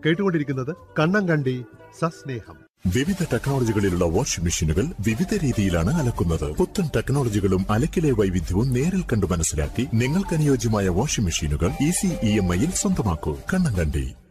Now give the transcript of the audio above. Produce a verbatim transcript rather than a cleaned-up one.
കേട്ടുകൊണ്ടിരിക്കുന്നത് കണ്ണങ്കണ്ടി സസ്നേഹം. വിവിധ ടെക്നോളജികളിലുള്ള വാഷിംഗ് മെഷീനുകൾ വിവിധ രീതിയിലാണ് അലക്കുന്നത്. പുത്തൻ ടെക്നോളജികളും അലക്കിലെ വൈവിധ്യവും നേരിൽ കണ്ടു മനസ്സിലാക്കി നിങ്ങൾക്ക് അനുയോജ്യമായ വാഷിംഗ് മെഷീനുകൾ ഈസി ഇ എം ഐയിൽ സ്വന്തമാക്കൂ. കണ്ണങ്കണ്ടി.